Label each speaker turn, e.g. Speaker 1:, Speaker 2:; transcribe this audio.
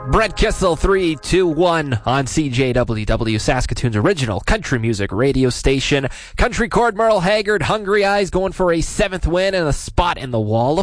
Speaker 1: Brent Kissel, 3-2-1 on CJWW, Saskatoon's original country music radio station. Country chord, Merle Haggard, Hungry Eyes going for a 7th win and a spot in the Wall of